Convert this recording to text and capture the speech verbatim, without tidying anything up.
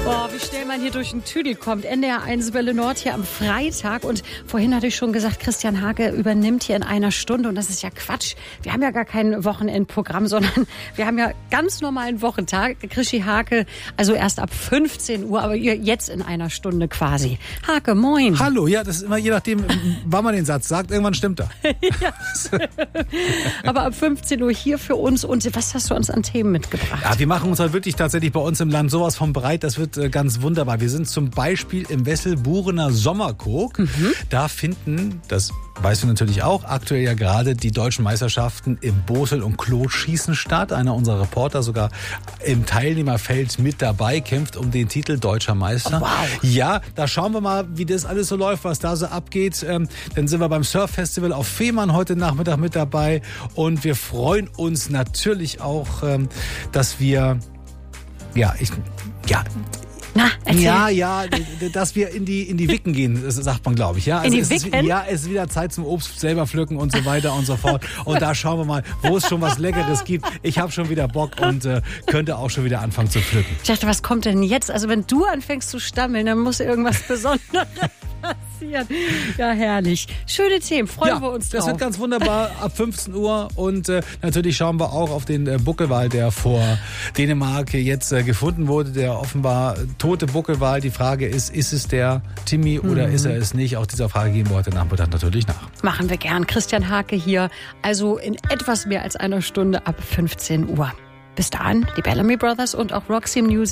Boah, wie schnell man hier durch den Tüdel kommt. N D R eins Welle Nord hier am Freitag. Und vorhin hatte ich schon gesagt, Christian Hake übernimmt hier in einer Stunde. Und das ist ja Quatsch. Wir haben ja gar kein Wochenendprogramm, sondern wir haben ja ganz normalen Wochentag. Krischi Hake, also erst ab fünfzehn Uhr, aber jetzt in einer Stunde quasi. Hake, moin. Hallo, ja, das ist immer je nachdem, wann man den Satz sagt. Irgendwann stimmt er. Ja. Aber ab fünfzehn Uhr hier für uns. Und was hast du uns an Themen mitgebracht? Ja, wir machen uns halt wirklich tatsächlich bei uns im Land sowas von breit. Das wird äh, ganz wunderbar. Wir sind zum Beispiel im Wesselburener Sommerkog. Mhm. Da finden, das weißt du natürlich auch, aktuell ja gerade die deutschen Meisterschaften im Bosel- und Klotschießen statt. Einer unserer Reporter sogar im Teilnehmerfeld mit dabei, kämpft um den Titel Deutscher Meister. Oh, wow. Ja, da schauen wir mal, wie das alles so läuft, was da so abgeht. Ähm, dann sind wir beim Surf-Festival auf Fehmarn heute Nachmittag mit dabei. Und wir freuen uns natürlich auch, ähm, dass wir, ja, ich, ja, Na, erzähl. Ja, ja, dass wir in die in die Wicken gehen, das sagt man, glaube ich. Ja, in die also es Wicken? Ist, ja, es ist wieder Zeit zum Obst selber pflücken und so weiter und so fort. Und da schauen wir mal, wo es schon was Leckeres gibt. Ich habe schon wieder Bock und äh, könnte auch schon wieder anfangen zu pflücken. Ich dachte, was kommt denn jetzt? Also wenn du anfängst zu stammeln, dann muss irgendwas Besonderes passieren. Ja, herrlich. Schöne Themen, freuen ja, wir uns drauf. Das wird ganz wunderbar ab fünfzehn Uhr. Und äh, natürlich schauen wir auch auf den äh, Buckelwal, der vor Dänemark jetzt äh, gefunden wurde. Der offenbar tote Buckelwal. Die Frage ist, ist es der Timmy oder mhm. ist er es nicht? Auch dieser Frage gehen wir heute Nachmittag natürlich nach. Machen wir gern. Christian Hake hier. Also in etwas mehr als einer Stunde ab fünfzehn Uhr. Bis dahin, die Bellamy Brothers und auch Roxy Music.